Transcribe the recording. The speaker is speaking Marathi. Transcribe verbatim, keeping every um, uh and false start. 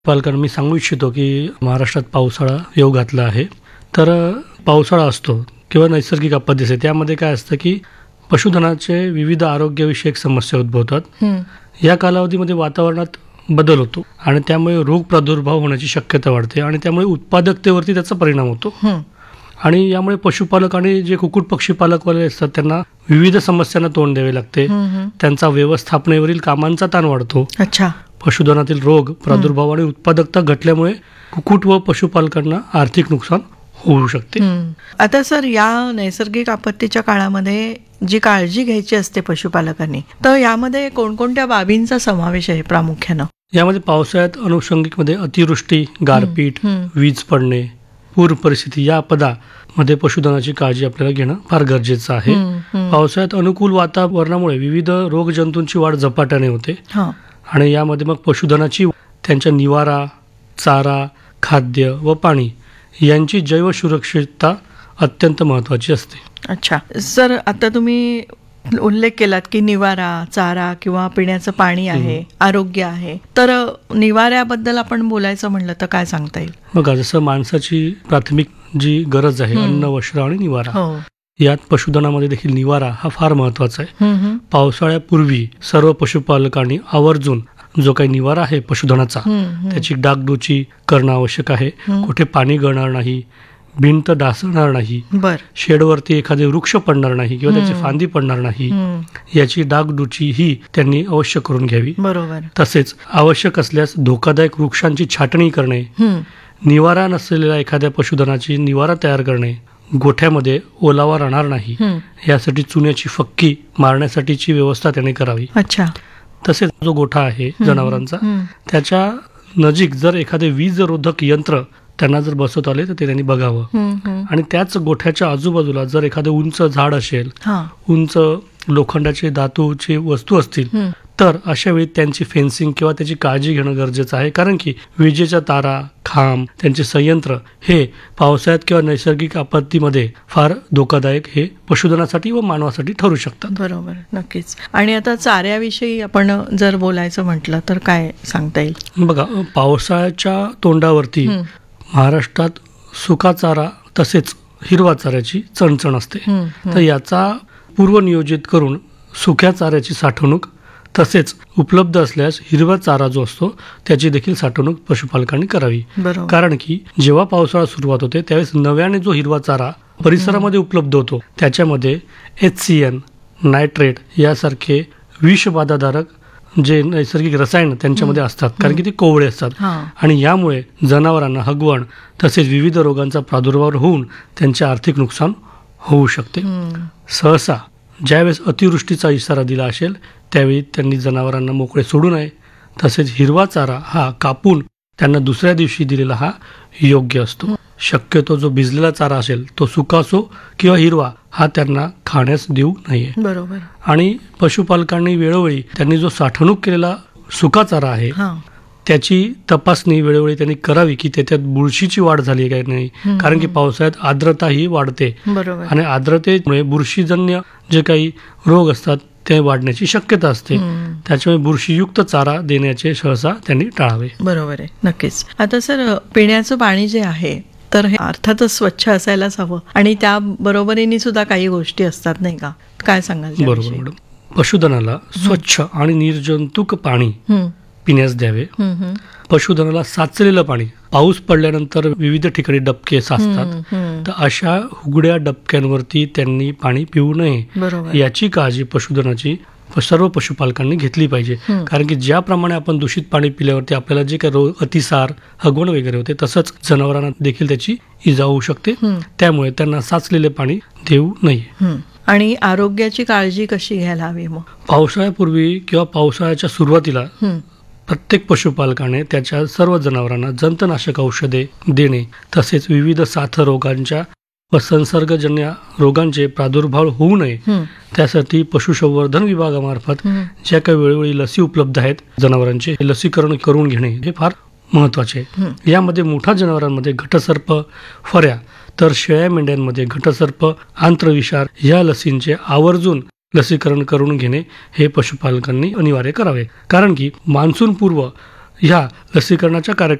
पालकांना मी सांगू इच्छितो की महाराष्ट्रात पावसाळा येऊ घातला आहे. तर पावसाळा असतो किंवा नैसर्गिक आपत्ती असते, त्यामध्ये काय असतं की पशुधनाचे विविध आरोग्यविषयक समस्या उद्भवतात. या कालावधीमध्ये वातावरणात बदल होतो आणि त्यामुळे रोग प्रादुर्भाव होण्याची शक्यता वाढते आणि त्यामुळे उत्पादकतेवरती त्याचा परिणाम होतो. आणि यामुळे पशुपालक आणि जे कुक्कुट पक्षी पालकवाले असतात त्यांना विविध समस्यांना तोंड द्यावे लागते. त्यांचा व्यवस्थापनेवरील कामांचा ताण वाढतो. अच्छा. पशुधनातील रोग प्रादुर्भाव आणि उत्पादकता घटल्यामुळे कुक्कुट व पशुपालकांना आर्थिक नुकसान होऊ शकते. आता सर, या नैसर्गिक आपत्तीच्या काळामध्ये जी काळजी घ्यायची असते पशुपालकांनी, तर यामध्ये कोणकोणत्या बाबींचा समावेश आहे प्रामुख्यानं? यामध्ये पावसाळ्यात अनुषंगिक मध्ये अतिवृष्टी, गारपीट, वीज पडणे, पूर परिस्थिती या आपदामध्ये पशुधनाची काळजी आपल्याला घेणं फार गरजेचं आहे. पावसाळ्यात अनुकूल वातावरणामुळे विविध रोगजंतूंची वाढ झपाट्याने होते आणि यामध्ये मग पशुधनाची त्यांच्या निवारा, चारा, खाद्य व पाणी यांची जैव सुरक्षितता अत्यंत महत्त्वाची असते. अच्छा सर, आता तुम्ही उल्लेख केलात की निवारा, चारा किंवा पिण्याचं पाणी आहे, आरोग्य आहे. तर निवाऱ्याबद्दल आपण बोलायचं म्हणलं तर काय सांगता येईल? बघा, जसं माणसाची प्राथमिक जी गरज आहे अन्न, वस्त्र आणि निवारा, यात पशुधनामध्ये देखील निवारा हा फार महत्वाचा आहे. पावसाळ्यापूर्वी सर्व पशुपालकांनी आवर्जून जो काही निवारा आहे पशुधनाचा त्याची डागडुची करणं आवश्यक आहे. कुठे पाणी गळणार नाही, भिंत ढासळणार नाही, शेडवरती एखादे वृक्ष पडणार नाही किंवा त्याची फांदी पडणार नाही, याची डागडुची ही त्यांनी अवश्य करून घ्यावी. बरोबर. तसेच आवश्यक असल्यास धोकादायक वृक्षांची छाटणी करणे, निवारा नसलेल्या एखाद्या पशुधनाची निवारा तयार करणे, गोठ्यामध्ये ओलावा राहणार नाही यासाठी चुन्याची फक्की मारण्यासाठीची व्यवस्था त्याने करावी. अच्छा. तसेच जो गोठा आहे जनावरांचा त्याच्या नजीक जर एखादे वीजरोधक यंत्र त्यांना जर बसवत आले तर ते त्यांनी बघावं. आणि त्याच गोठ्याच्या आजूबाजूला जर एखादं उंच झाड असेल, उंच लोखंडाचे धातूचे वस्तू असतील तर अशा वेळी त्यांची फेन्सिंग किंवा त्याची काळजी घेणं गरजेचं आहे. कारण की विजेच्या तारा, खांब, त्यांचे संयंत्र हे पावसाळ्यात किंवा नैसर्गिक आपत्तीमध्ये फार धोकादायक हे पशुधनासाठी व मानवासाठी ठरू शकतात. बरोबर, नक्कीच. आणि आता चाऱ्याविषयी आपण जर बोलायचं म्हटलं तर काय सांगता येईल? बघा, पावसाळ्याच्या तोंडावरती महाराष्ट्रात सुका चारा तसेच हिरवा चाऱ्याची चणचण असते. तर याचा पूर्वनियोजित करून सुक्या चाऱ्याची साठवणूक तसेच उपलब्ध असल्यास हिरवा चारा जो असतो त्याची देखील साठवणूक पशुपालकांनी करावी. कारण की जेव्हा पावसाळा सुरुवात होते त्यावेळेस नव्याने जो हिरवा चारा परिसरामध्ये उपलब्ध होतो त्याच्यामध्ये एच सी एन, नायट्रेट यासारखे विषबाधाधारक जे नैसर्गिक रसायन त्यांच्यामध्ये असतात. कारण की ते कोवळे असतात आणि यामुळे जनावरांना हगवण तसेच विविध रोगांचा प्रादुर्भाव होऊन त्यांचे आर्थिक नुकसान होऊ शकते. सहसा ज्यावेळेस अतिवृष्टीचा इशारा दिला असेल त्यावेळी त्यांनी जनावरांना मोकळे सोडू नये. तसेच हिरवा चारा हा कापून त्यांना दुसऱ्या दिवशी दिलेला हा योग्य असतो. शक्यतो जो भिजलेला चारा असेल तो सुका असो किंवा हिरवा हा त्यांना खाण्यास देऊ नये. बरोबर. आणि पशुपालकांनी वेळोवेळी त्यांनी जो साठवणूक केलेला सुका चारा आहे त्याची तपासणी वेळोवेळी त्यांनी करावी की त्याच्यात बुरशीची वाढ झाली आहे की नाही. कारण की पावसाळ्यात आर्द्रता ही वाढते आणि आर्द्रतेमुळे बुरशीजन्य जे काही रोग असतात ते वाढण्याची शक्यता असते. त्याच्यामुळे बुरशीयुक्त चारा देण्याचे सहसा त्यांनी टाळावे. बरोबर आहे, नक्कीच. आता सर, पिण्याचं पाणी जे आहे तर हे अर्थातच स्वच्छ असायलाच हवं आणि त्या बरोबरीने सुद्धा काही गोष्टी असतात, नाही का? काय सांगाल? बरोबर मॅडम. पशुधनाला स्वच्छ आणि निर्जंतुक पाणी पिण्यास द्यावे. पशुधनाला साचलेलं पाणी, पाऊस पडल्यानंतर विविध ठिकाणी डबके साचतात तर अशा उघड्या डबक्यांवरती त्यांनी पाणी पिऊ नये याची काळजी पशुधनाची सर्व पशुपालकांनी घेतली पाहिजे. कारण की ज्याप्रमाणे आपण दूषित पाणी पिल्यावरती आपल्याला जे काही रोग, अतिसार, हगवण वगैरे होते तसंच जनावरांना देखील त्याची इजा होऊ शकते. त्यामुळे त्यांना साचलेले पाणी देऊ नये. आणि आरोग्याची काळजी कशी घ्यायला हवी? मग पावसाळ्यापूर्वी किंवा पावसाळ्याच्या सुरुवातीला प्रत्येक पशुपालकाने त्याच्या सर्व जनावरांना जंतनाशक औषधे देणे तसेच विविध साथरोगांच्या व संसर्गजन्य रोगांचे प्रादुर्भाव होऊ नये त्यासाठी पशुसंवर्धन विभागामार्फत ज्या काही वेळोवेळी लसी उपलब्ध आहेत जनावरांचे लसीकरण करून घेणे हे फार महत्वाचे आहे. यामध्ये मोठ्या जनावरांमध्ये घटसर्प, फऱ्या तर शेळ्या मेंढ्यांमध्ये घटसर्प, आंत्रविषार या लसींचे आवर्जून लसीकरण करून घेणे हे पशुपालकांनी अनिवार्य करावे. कारण की मान्सून पूर्व ह्या लसीकरणाच्या कार्यक्रमात